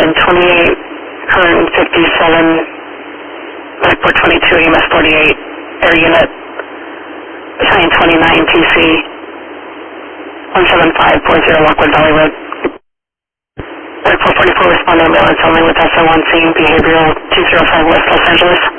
Battalion 28, current 57, Medic 22, EMS 48, Air Unit, Battalion 29, TC, 17540 Lockwood Valley Road. Medic 444, respond to ambulance only with SO1 seeing behavioral 205 West Los Angeles.